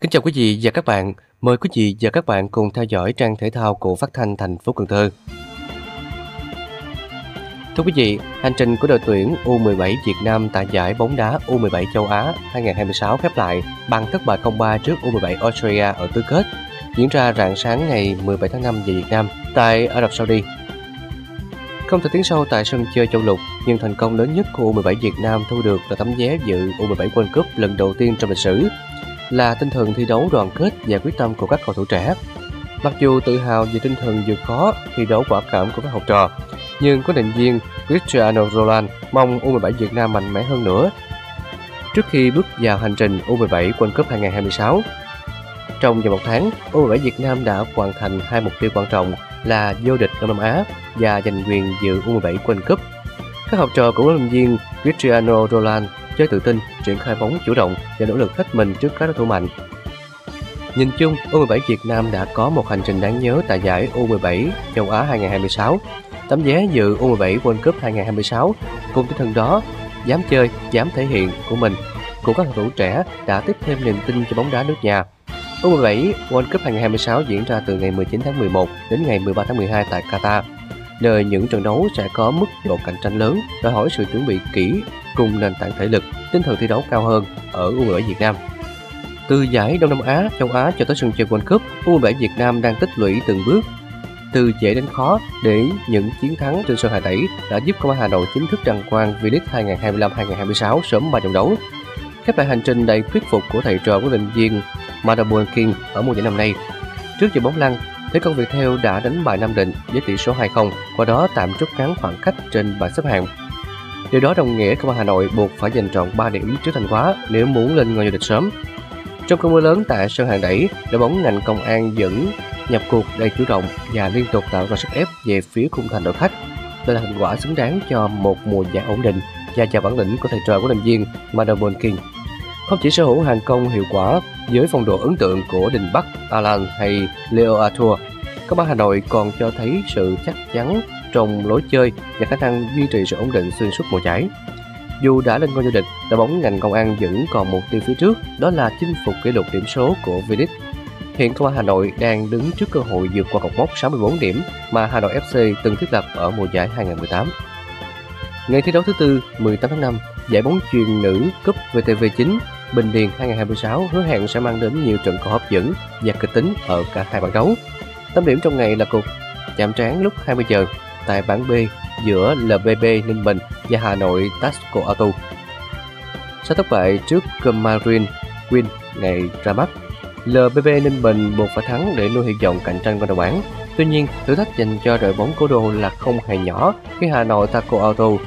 Kính chào quý vị và các bạn. Mời quý vị và các bạn cùng theo dõi trang thể thao của Phát thanh thành phố Cần Thơ. Thưa quý vị, hành trình của đội tuyển U17 Việt Nam tại giải bóng đá U17 châu Á 2026 khép lại bằng thất bại 0-3 trước U17 Australia ở tứ kết, diễn ra rạng sáng ngày 17 tháng 5 về Việt Nam tại Ả Rập Saudi. Không thể tiến sâu tại sân chơi châu lục, nhưng thành công lớn nhất của U17 Việt Nam thu được là tấm vé dự U17 World Cup lần đầu tiên trong lịch sử, là tinh thần thi đấu đoàn kết và quyết tâm của các cầu thủ trẻ. Mặc dù tự hào về tinh thần vượt khó, thi đấu quả cảm của các học trò, nhưng huấn luyện viên Cristiano Ronaldo mong U17 Việt Nam mạnh mẽ hơn nữa trước khi bước vào hành trình U17 World Cup 2026. Trong vòng một tháng, U17 Việt Nam đã hoàn thành hai mục tiêu quan trọng là vô địch Đông Nam Á và giành quyền dự U17 World Cup. Các học trò của huấn luyện viên Cristiano Ronaldo chơi tự tin, triển khai bóng chủ động và nỗ lực hết mình trước các đối thủ mạnh. Nhìn chung, U17 Việt Nam đã có một hành trình đáng nhớ tại giải U17 châu Á 2026. Tấm vé dự U17 World Cup 2026 cùng tinh thần đó, dám chơi, dám thể hiện của mình của các cầu thủ trẻ đã tiếp thêm niềm tin cho bóng đá nước nhà. U17 World Cup 2026 diễn ra từ ngày 19 tháng 11 đến ngày 13 tháng 12 tại Qatar, nơi những trận đấu sẽ có mức độ cạnh tranh lớn, đòi hỏi sự chuẩn bị kỹ cùng nền tảng thể lực, tinh thần thi đấu cao hơn ở U17 Việt Nam. Từ giải Đông Nam Á, châu Á cho tới sân chơi World Cup, U17 Việt Nam đang tích lũy từng bước từ dễ đến khó để những chiến thắng trên sân Hà Đẩy đã giúp Công an Hà Nội chính thức đăng quang V-League 2025-2026 sớm 3 trận đấu. Khép lại hành trình đầy thuyết phục của thầy trò huấn luyện viên Madabon King ở mùa giải năm nay. Trước giờ bóng lăn, Thế Công Viettel đã đánh bại Nam Định với tỷ số 2-0, qua đó tạm rút ngắn khoảng cách trên bảng xếp hạng. Điều đó đồng nghĩa Công an Hà Nội buộc phải giành trọn 3 điểm trước Thanh Hóa nếu muốn lên ngôi vô địch sớm. Trong cơn mưa lớn tại sân Hàng Đẩy, đội bóng ngành Công an vẫn nhập cuộc đầy chủ động và liên tục tạo ra sức ép về phía khung thành đội khách. Đây là thành quả xứng đáng cho một mùa giải ổn định và chào bản lĩnh của thầy trò huấn luyện viên Madabon King. Không chỉ sở hữu hàng công hiệu quả với phong độ ấn tượng của Đình Bắc, Alan hay Leo Arthur, Công an Hà Nội còn cho thấy sự chắc chắn trong lối chơi và khả năng duy trì sự ổn định xuyên suốt mùa giải. Dù đã lên ngôi vô địch, đội bóng ngành Công an vẫn còn mục tiêu phía trước, đó là chinh phục kỷ lục điểm số của V-League. Hiện Công an Hà Nội đang đứng trước cơ hội vượt qua cột mốc 64 điểm mà Hà Nội FC từng thiết lập ở mùa giải 2018. Ngày thi đấu thứ tư, 18 tháng 5, giải bóng chuyền nữ Cúp VTV9 Bình Điền 2026 hứa hẹn sẽ mang đến nhiều trận cầu hấp dẫn và kịch tính ở cả hai bảng đấu. Tâm điểm trong ngày là cuộc chạm trán lúc 20 giờ tại bảng B giữa LBB Ninh Bình và Hà Nội Tasco Auto. Sau thất bại trước Comarin Win ngày ra mắt, LBB Ninh Bình buộc phải thắng để nuôi hy vọng cạnh tranh qua đầu bảng. Tuy nhiên, thử thách dành cho đội bóng cố đô là không hề nhỏ khi Hà Nội Tasco Auto